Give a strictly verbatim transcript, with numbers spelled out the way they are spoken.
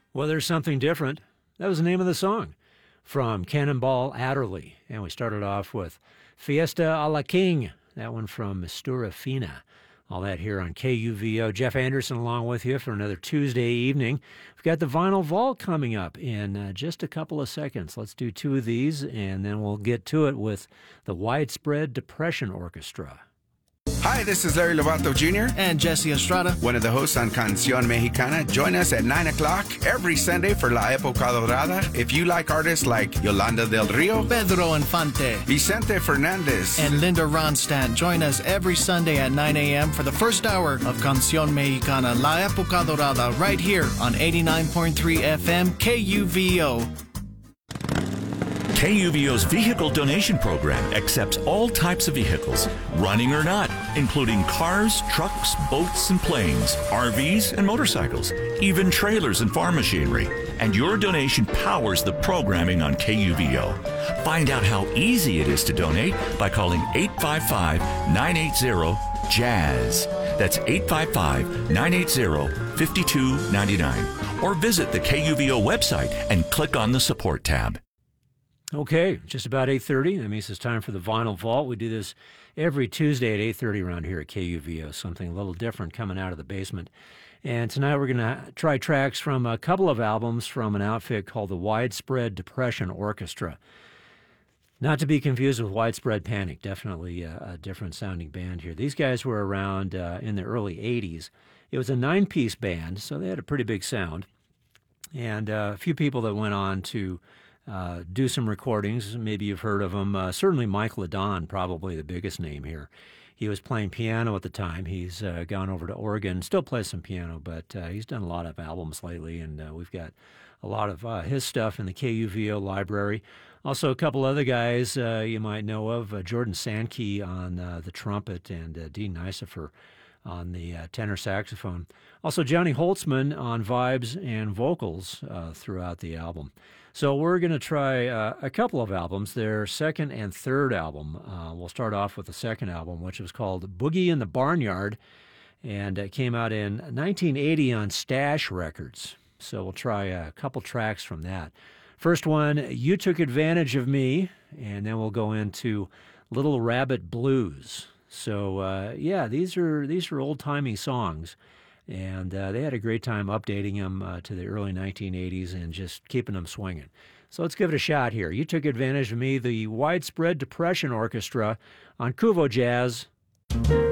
Well, there's something different. That was the name of the song from Cannonball Adderley. And we started off with Fiesta a la King, that one from Mistura Fina. All that here on K U V O. Jeff Anderson along with you for another Tuesday evening. We've got the Vinyl Vault coming up in uh, just a couple of seconds. Let's do two of these, and then we'll get to it with the Widespread Depression Orchestra. Hi, this is Larry Lovato Junior And Jesse Estrada, one of the hosts on Canción Mexicana. Join us at nine o'clock every Sunday for La Época Dorada. If you like artists like Yolanda del Rio, Pedro Infante, Vicente Fernandez, and Linda Ronstadt, join us every Sunday at nine a.m. for the first hour of Canción Mexicana, La Época Dorada, right here on eighty-nine point three F M K U V O. K U V O's vehicle donation program accepts all types of vehicles, running or not, including cars, trucks, boats, and planes, R Vs, and motorcycles, even trailers and farm machinery. And your donation powers the programming on K U V O. Find out how easy it is to donate by calling eight five five, nine eight zero, JAZZ. That's eight five five, nine eight zero, five two nine nine. Or visit the K U V O website and click on the support tab. Okay, just about eight thirty. That means it's time for the Vinyl Vault. We do this every Tuesday at eight thirty around here at K U V O, something a little different coming out of the basement. And tonight we're going to try tracks from a couple of albums from an outfit called the Widespread Depression Orchestra. Not to be confused with Widespread Panic, definitely a, a different sounding band here. These guys were around uh, in the early eighties. It was a nine-piece band, so they had a pretty big sound. And uh, a few people that went on to Uh, do some recordings. Maybe you've heard of him. Uh, certainly Mike LeDon, probably the biggest name here. He was playing piano at the time. He's uh, gone over to Oregon, still plays some piano, but uh, he's done a lot of albums lately, and uh, we've got a lot of uh, his stuff in the K U V O library. Also, a couple other guys uh, you might know of, uh, Jordan Sankey on uh, the trumpet and uh, Dean Nicefer on the uh, tenor saxophone. Also, Johnny Holtzman on vibes and vocals uh, throughout the album. So we're going to try uh, a couple of albums, their second and third album. Uh, we'll start off with the second album, which was called Boogie in the Barnyard, and it came out in nineteen eighty on Stash Records. So we'll try a couple tracks from that. First one, You Took Advantage of Me, and then we'll go into Little Rabbit Blues. So, uh, yeah, these are these are old-timey songs, and uh, they had a great time updating them uh, to the early nineteen eighties and just keeping them swinging. So let's give it a shot here. You Took Advantage of Me, the Widespread Depression Orchestra on Kuvo Jazz.